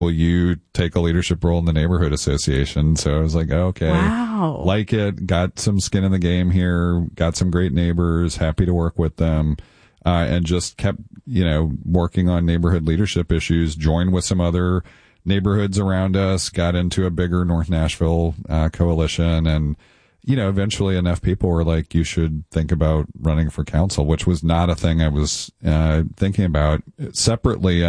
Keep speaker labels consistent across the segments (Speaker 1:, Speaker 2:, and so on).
Speaker 1: will you take a leadership role in the neighborhood association? So I was like, oh, okay.
Speaker 2: Wow.
Speaker 1: Like it, got some skin in the game here, got some great neighbors, happy to work with them, and just kept, working on neighborhood leadership issues, joined with some other neighborhoods around us, got into a bigger North Nashville coalition, and eventually enough people were like, you should think about running for council, which was not a thing I was thinking about. Separately,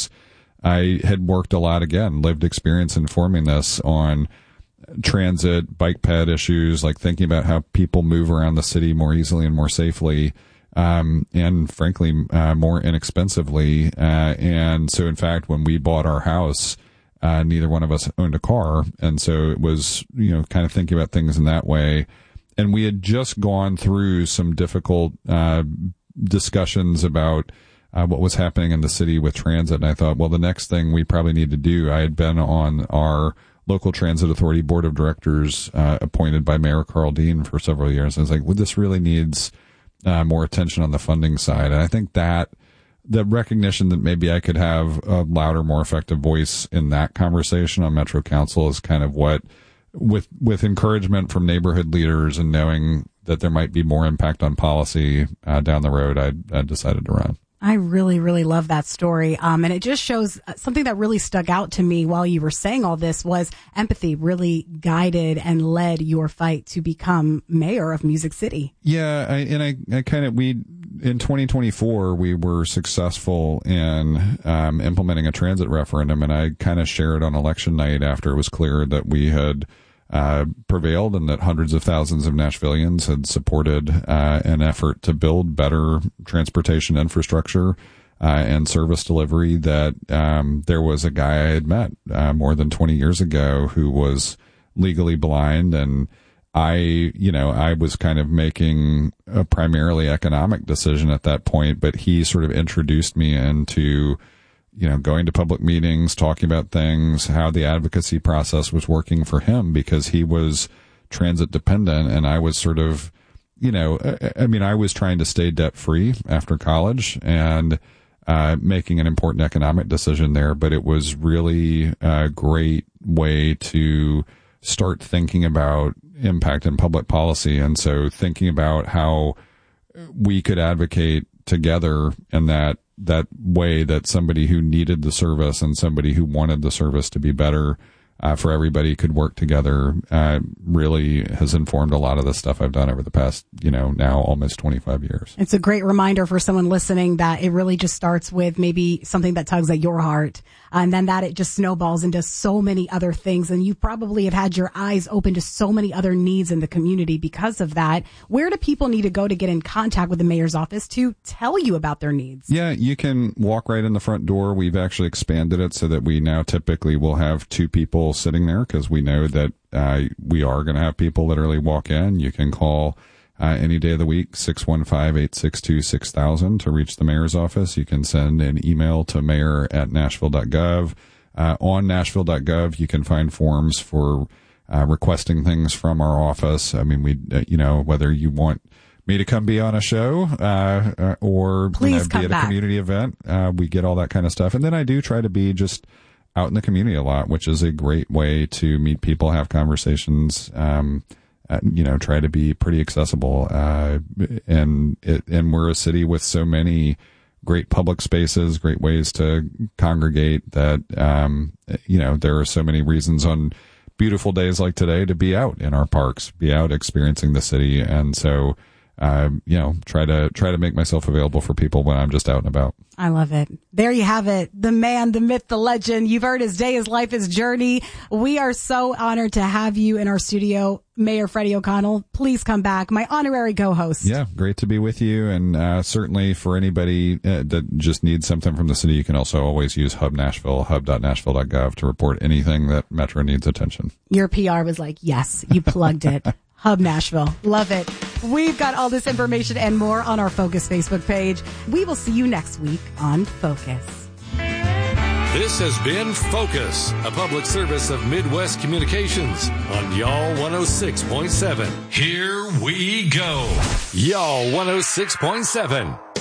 Speaker 1: I had worked a lot, again, lived experience informing this on transit, bike ped issues, like thinking about how people move around the city more easily and more safely, and frankly, more inexpensively. And so, in fact, when we bought our house, neither one of us owned a car. And so it was, kind of thinking about things in that way. And we had just gone through some difficult discussions about what was happening in the city with transit. And I thought, well, the next thing we probably need to do, I had been on our local transit authority board of directors, appointed by Mayor Carl Dean for several years. And I was like, well, this really needs more attention on the funding side. And I think that the recognition that maybe I could have a louder, more effective voice in that conversation on Metro Council is kind of what, with encouragement from neighborhood leaders and knowing that there might be more impact on policy down the road, I decided to run.
Speaker 2: I really, really love that story. And it just shows something that really stuck out to me while you were saying all this was empathy really guided and led your fight to become mayor of Music City.
Speaker 1: Yeah. In 2024, we were successful in implementing a transit referendum, and I kind of shared on election night after it was clear that we had prevailed and that hundreds of thousands of Nashvillians had supported an effort to build better transportation infrastructure and service delivery, that there was a guy I had met more than 20 years ago who was legally blind, and I was kind of making a primarily economic decision at that point, but he sort of introduced me into going to public meetings, talking about things, how the advocacy process was working for him, because he was transit dependent. And I was sort of, I was trying to stay debt free after college and making an important economic decision there. But it was really a great way to start thinking about impact in public policy. And so thinking about how we could advocate together in that way, that somebody who needed the service and somebody who wanted the service to be better for everybody could work together, really has informed a lot of the stuff I've done over the past, now almost 25 years. It's
Speaker 2: a great reminder for someone listening that it really just starts with maybe something that tugs at your heart, and then that it just snowballs into so many other things. And you probably have had your eyes open to so many other needs in the community because of that. Where do people need to go to get in contact with the mayor's office to tell you about their needs?
Speaker 1: Yeah, you can walk right in the front door. We've actually expanded it so that we now typically will have two people sitting there, because we know that we are going to have people literally walk in. You can call any day of the week, 615-862-6000 to reach the mayor's office. You can send an email to mayor@nashville.gov. On nashville.gov, you can find forms for requesting things from our office. I mean, we, whether you want me to come be on a show or be at a community event, we get all that kind of stuff. And then I do try to be just out in the community a lot, which is a great way to meet people, have conversations, try to be pretty accessible. And we're a city with so many great public spaces, great ways to congregate that, there are so many reasons on beautiful days like today to be out in our parks, be out experiencing the city. And so, try to make myself available for people when I'm just out and about.
Speaker 2: I love it. There you have it. The man, the myth, the legend. You've heard his day, his life, his journey. We are so honored to have you in our studio, Mayor Freddie O'Connell. Please come back. My honorary co-host.
Speaker 1: Yeah, great to be with you. And certainly for anybody that just needs something from the city, you can also always use Hub Nashville, hub.nashville.gov to report anything that Metro needs attention.
Speaker 2: Your PR was like, yes, you plugged it. Hub Nashville. Love it. We've got all this information and more on our Focus Facebook page. We will see you next week on Focus.
Speaker 3: This has been Focus, a public service of Midwest Communications on Y'all 106.7. Here we go. Y'all 106.7.